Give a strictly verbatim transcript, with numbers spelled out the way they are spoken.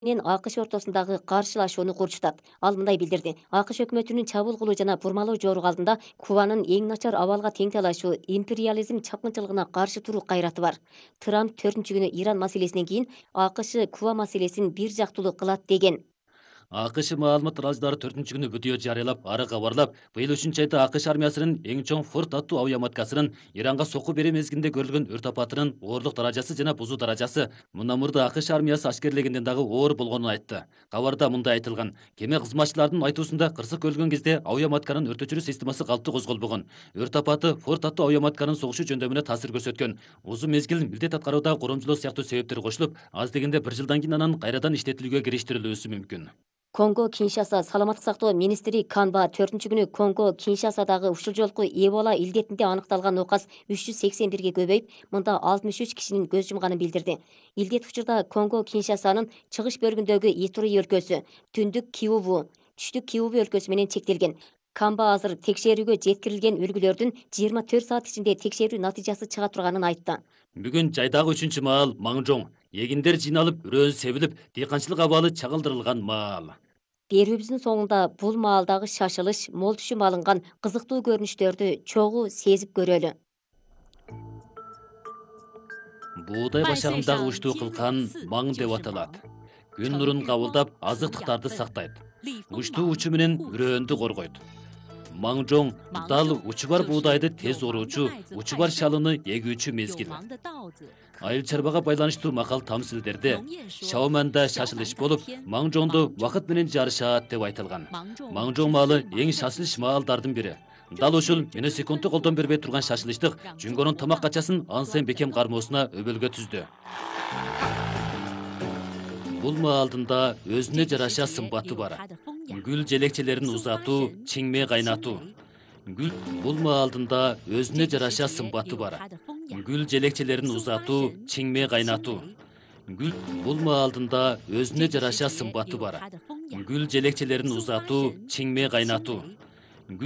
менен АКШ ортосундагы каршылашууну курчутат. Ал мындай билдирди. АКШ өкмөтүнүн чабуул кылуу жана бурмалоо жорук алдында Кубанын эң начар абалга тең талашуу, империализм чапкынчылыгына каршы туруу кайраты бар. Трамп төртүнчү күнү Иран маселесинен кийин АКШ Куба маселесин бир жактуулуу кылат деген. АКШ маалымат аралждары төртүнчү күнү видео жарыялап, ары кабарлап, быйыл үчүнчү айда АКШ армиясынын эң чоң Форд аттуу авиаматкасынын Иранга сокку берүү мезгилинде көрүлгөн өрт апатынын оорлук даражасы жана бузуу даражасы мындан мурда АКШ армиясы аскерлегенден дагы оор болгонун айтты. Кабарда мындай айтылган: кеме кызматчыларынын айтуусунда кырсык көрүлгөн кезде авиаматканын өрт өчүрүү системасы калыптуу козголбогон. Өрт апаты Форд аттуу авиаматканын согушу жөндөмүнө таасир көрсөткөн. Узун мезгил милдет аткарууда коромчулук сыяктуу себептер кошулуп, аз дегенде бир жылдан кийин анан кайрадан иштетилүүгө кириштирилүүсү мүмкүн. Конго Киншаса саламаттык сактоо министри Канба төртүнчү күнү Конго Киншасадагы ушул жолку Эбола илдетинде аныкталган оокас үч жүз сексен бирге көбөйүп, мында алтымыш үч кишинин көз жумганын билдирди. Илдет учурда Конго Киншасанын чыгыш бөлүгүндөгү Итуруй өлкөсү, түндүк Киуву, түштүк Киуву өлкөсү менен чектелген. Канба азыр текшерүүгө жеткирилген үлгүлөрдүн жыйырма төрт саат ичинде текшерүү натыйжасы чыга турганын айтты. Бүгүн жайдагы үчүнчү маал Маңжоң. Эгиндер жыйналып, үрөөн себилип, дыйканчылык абалы чагылдырылган маал. Берүүбүздүн соңунда бул маалдагы шашылыш, мол түшүм алынган кызыктуу көрүнүштөрдү чогуу сезип көрөлү. Буудай башагындагы учтуу кылкан маң деп аталат. Күн нурун кабылдап, азыктыктарды сактайт. Учтуу учу менен үрөөндү коргойт. Маңжоң дал учу бар буудайды тез оруучу, учу бар шалыны эгүүчү мезгил. Айыл чарбага байланыштуу макал тамсилдерде Шаоманда шашылыш болуп, Маңжоңду вакыт менен жарышат деп айтылган. Маңжоң маалы эң шашылыш маалдардын бири. Дал ушул минусекундту колдон бербей турган шашылыштык Жүнгөнүн тамак качасын Ансен Бекем кармоосуна өбөлгө түздү. Бул маалдында өзүнө жараша сымбаты бар. Гүл желекчелерин узатуу, чиңме кайнатуу. Гүл бул маалдында өзүнө жараша сымбаты бар. Гүл желекчелерин узатуу, чиңме кайнатуу. Гүл бул маалдында өзүнө жараша сымбаты бар. Гүл желекчелерин узатуу, чиңме кайнатуу.